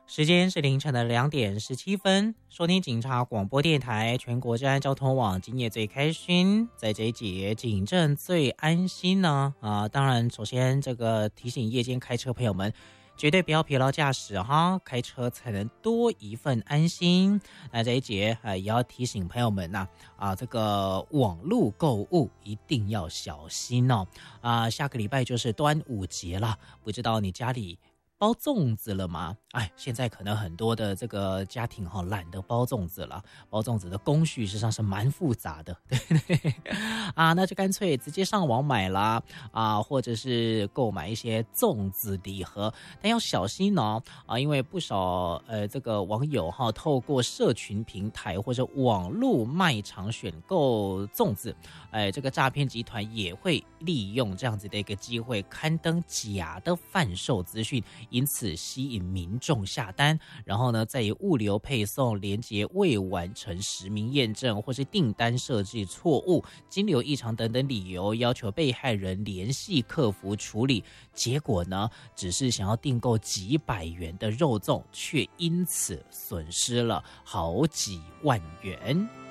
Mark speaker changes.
Speaker 1: 时间是凌晨的2点17分，收听警察广播电台全国治安交通网，今夜最开心，在这一节警政最安心呢当然首先这个提醒夜间开车朋友们，绝对不要疲劳驾驶哈，开车才能多一份安心。那这一节也要提醒朋友们这个网络购物一定要小心哦。下个礼拜就是端午节了，不知道你家里包粽子了吗？现在可能很多的这个家庭懒得包粽子了，包粽子的工序实际上是蛮复杂的，对不对？那就干脆直接上网买啦，或者是购买一些粽子礼盒，但要小心哦，因为不少这个网友透过社群平台或者网络卖场选购粽子，这个诈骗集团也会利用这样子的一个机会刊登假的贩售资讯，因此吸引民众下单，然后呢，再以物流配送连结未完成实名验证或是订单设置错误、金流异常等等理由，要求被害人联系客服处理。结果呢，只是想要订购几百元的肉粽，却因此损失了好几万元。